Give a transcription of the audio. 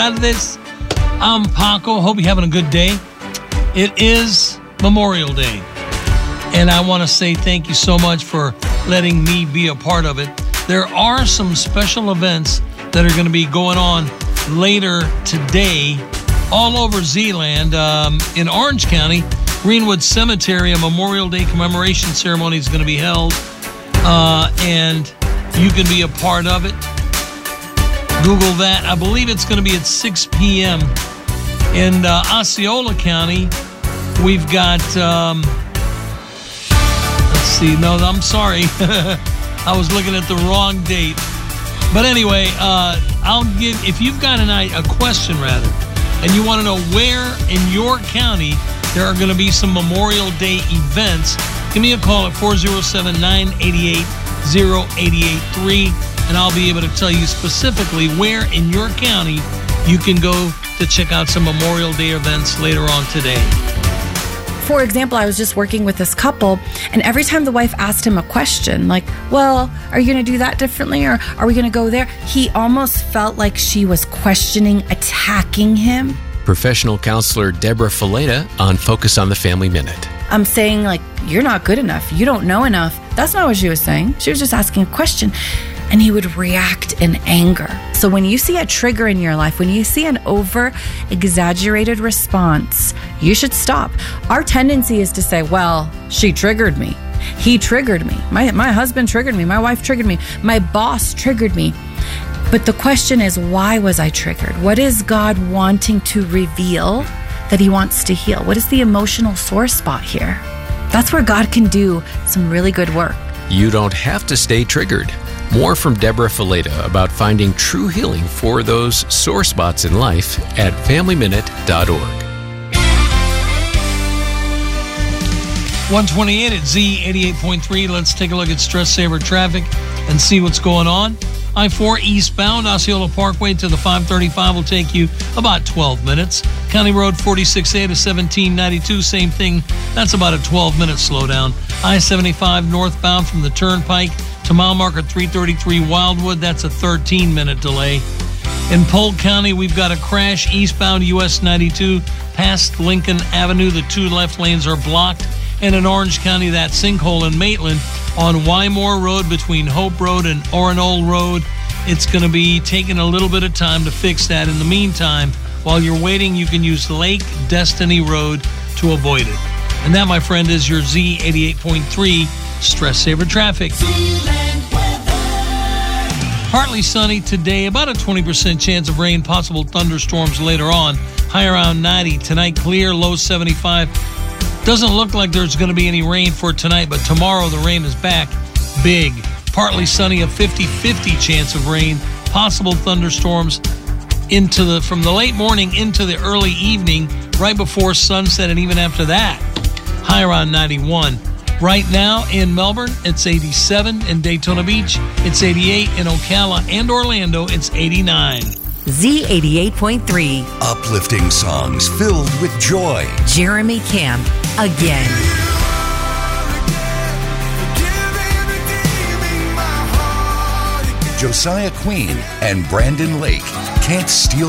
tardes. I'm Paco. Hope you're having a good day. It is Memorial Day. And I want to say thank you so much for letting me be a part of it. There are some special events that are going to be going on later today all over Zeeland. In Orange County, Greenwood Cemetery, a Memorial Day commemoration ceremony is going to be held. And you can be a part of it. Google that. I believe it's going to be at 6 p.m. In Osceola County, we've got, let's see, no, I'm sorry. I was looking at the wrong date. But anyway, if you've got a question rather, and you want to know where in your county there are going to be some Memorial Day events, give me a call at 407-988-0883, and I'll be able to tell you specifically where in your county you can go to check out some Memorial Day events later on today. For example, I was just working with this couple, and every time the wife asked him a question, like, well, are you going to do that differently, or are we going to go there? He almost felt like she was questioning, attacking him. Professional counselor Deborah Fileta on Focus on the Family Minute. I'm saying, like, you're not good enough. You don't know enough. That's not what she was saying. She was just asking a question. And he would react in anger. So when you see a trigger in your life, when you see an over-exaggerated response, you should stop. Our tendency is to say, well, she triggered me. He triggered me. My husband triggered me. My wife triggered me. My boss triggered me. But the question is, why was I triggered? What is God wanting to reveal that he wants to heal? What is the emotional sore spot here? That's where God can do some really good work. You don't have to stay triggered. More from Deborah Fileta about finding true healing for those sore spots in life at FamilyMinute.org. 128 at Z88.3. Let's take a look at Stress Saver traffic and see what's going on. I-4 eastbound Osceola Parkway to the 535 will take you about 12 minutes. County Road 46A to 1792, same thing. That's about a 12-minute slowdown. I-75 northbound from the Turnpike to mile marker 333 Wildwood, that's a 13-minute delay. In Polk County, we've got a crash eastbound US 92 past Lincoln Avenue. The two left lanes are blocked. And in Orange County, that sinkhole in Maitland on Wymore Road between Hope Road and Oronold Road. It's going to be taking a little bit of time to fix that. In the meantime, while you're waiting, you can use Lake Destiny Road to avoid it. And that, my friend, is your Z88.3 Stress Saver Traffic. Partly sunny today, about a 20% chance of rain, possible thunderstorms later on. High around 90. Tonight, clear, low 75. Doesn't look like there's going to be any rain for tonight, but tomorrow the rain is back big. Partly sunny, a 50-50 chance of rain. Possible thunderstorms from the late morning into the early evening, right before sunset, and even after that. High around 91. Right now in Melbourne, it's 87. In Daytona Beach, it's 88. In Ocala and Orlando, it's 89. Z88.3. Uplifting songs filled with joy. Jeremy Camp, again. Josiah Queen and Brandon Lake, Can't Steal